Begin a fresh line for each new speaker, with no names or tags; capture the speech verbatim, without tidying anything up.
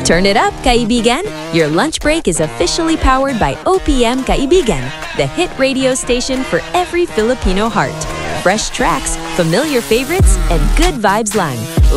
Turn it up, kaibigan! Your lunch break is officially powered by O P M Kaibigan, the hit radio station for every Filipino heart. Fresh tracks, familiar favorites, and good vibes lang.